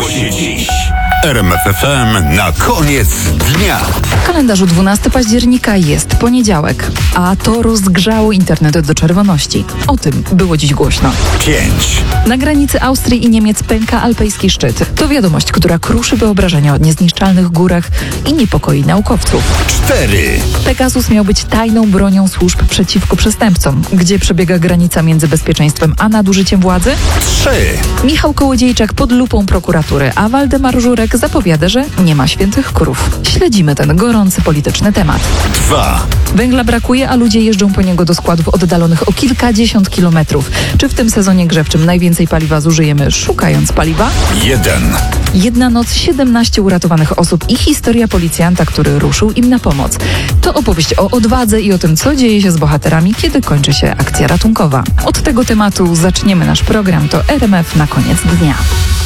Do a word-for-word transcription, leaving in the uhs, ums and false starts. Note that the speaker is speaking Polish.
się dziś. R M F F M na koniec dnia. W kalendarzu dwunastego października jest poniedziałek, a to rozgrzało internet do czerwoności. O tym było dziś głośno. Pięć. Na granicy Austrii i Niemiec pęka alpejski szczyt. To wiadomość, która kruszy wyobrażenia o niezniszczalnych górach i niepokoi naukowców. Cztery. Pegasus miał być tajną bronią służb przeciwko przestępcom. Gdzie przebiega granica między bezpieczeństwem a nadużyciem władzy? Trzy. Michał Kołodziejczak pod lupą prokuratury, a Waldemar Żurek zapowiada, że nie ma świętych krów. Śledzimy ten gorący polityczny temat. Dwa. Węgla brakuje, a ludzie jeżdżą po niego do składów oddalonych o kilkadziesiąt kilometrów. Czy w tym sezonie grzewczym najwięcej paliwa zużyjemy szukając paliwa? Jeden. Jedna noc, siedemnaście uratowanych osób i historia policjanta, który ruszył im na pomoc. To opowieść o odwadze i o tym, co dzieje się z bohaterami, kiedy kończy się akcja ratunkowa. Od tego tematu zaczniemy nasz program. To R M F na koniec dnia.